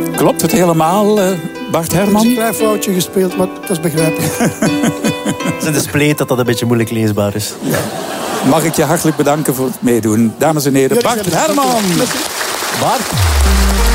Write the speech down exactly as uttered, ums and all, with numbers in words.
Klopt het helemaal, uh, Bart Herman? Er is een klein foutje gespeeld, maar dat is begrijpelijk. Het is in de spleet dat dat een beetje moeilijk leesbaar is. Ja. Mag ik je hartelijk bedanken voor het meedoen. Dames en heren, Bart Herman. Bart.